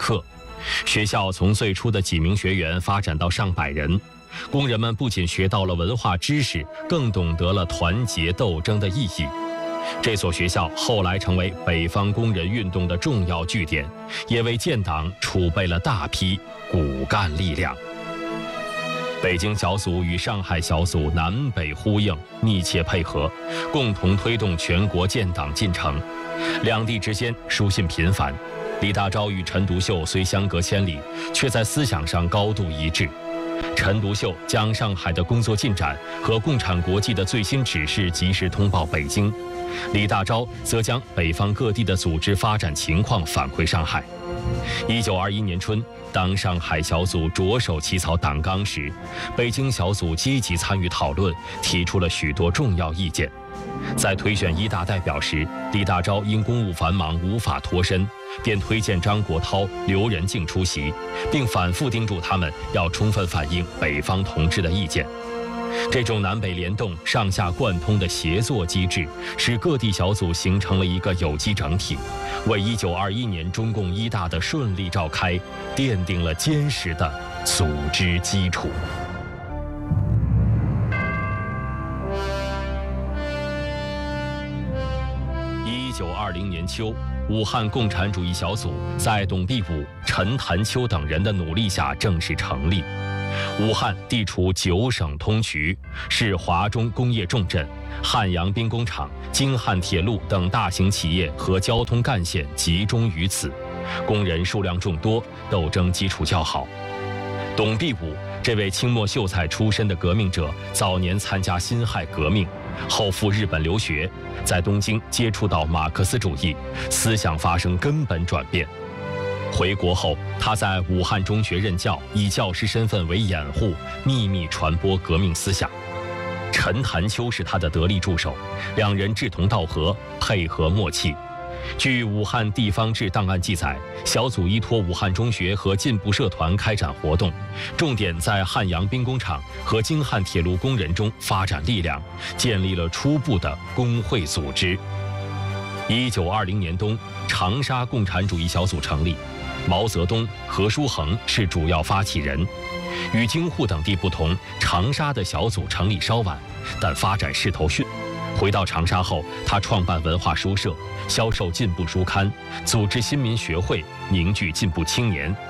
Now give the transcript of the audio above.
课。学校从最初的几名学员发展到上百人，工人们不仅学到了文化知识，更懂得了团结斗争的意义。这所学校后来成为北方工人运动的重要据点，也为建党储备了大批骨干力量。北京小组与上海小组南北呼应，密切配合，共同推动全国建党进程。两地之间书信频繁，李大钊与陈独秀虽相隔千里，却在思想上高度一致。陈独秀将上海的工作进展和共产国际的最新指示及时通报北京，李大钊则将北方各地的组织发展情况反馈上海。1921年春，当上海小组着手起草党纲时，北京小组积极参与讨论，提出了许多重要意见。在推选一大代表时，李大钊因公务繁忙无法脱身，便推荐张国焘、刘仁静出席，并反复叮嘱他们要充分反映北方同志的意见。这种南北联动、上下贯通的协作机制，使各地小组形成了一个有机整体，为1921年中共一大的顺利召开奠定了坚实的组织基础。1920年秋，武汉共产主义小组在董必武、陈潭秋等人的努力下正式成立。武汉地处9省通衢，是华中工业重镇，汉阳兵工厂、京汉铁路等大型企业和交通干线集中于此，工人数量众多，斗争基础较好。董必武这位清末秀才出身的革命者，早年参加辛亥革命，后赴日本留学，在东京接触到马克思主义，思想发生根本转变。回国后，他在武汉中学任教，以教师身份为掩护，秘密传播革命思想。陈潭秋是他的得力助手，两人志同道合，配合默契。据武汉地方志档案记载，小组依托武汉中学和进步社团开展活动，重点在汉阳兵工厂和京汉铁路工人中发展力量，建立了初步的工会组织。1920年冬，长沙共产主义小组成立，毛泽东、何书衡是主要发起人。与京沪等地不同，长沙的小组成立稍晚，但发展势头迅。回到长沙后，他创办文化书社，销售进步书刊，组织新民学会，凝聚进步青年，